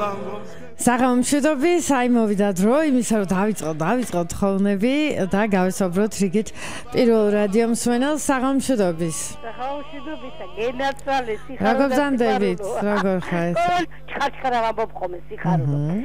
საღამომშვიდობის, აი მოვიდა დრო იმისა, რომ დავიწყოთ თხოვნები და გავესაუბროთ რიგით პირველ რადიო მსმენელს საღამომშვიდობის. საღამომშვიდობისა, გენაცვალე, სიხარულო. როგორ ბრძანდებით? როგორ ხართ? ჩხარ-ჩხარა ვამბობ ხოლმე სიხარულო.